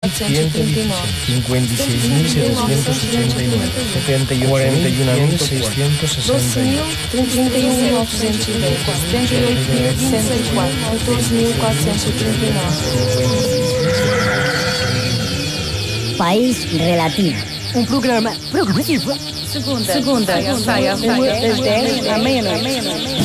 139, 56.789, 41.661, 12.031.910, 78.104, 14.439. País Relativo. Um programa progressivo. Segunda, sai às 10 à meia-noite.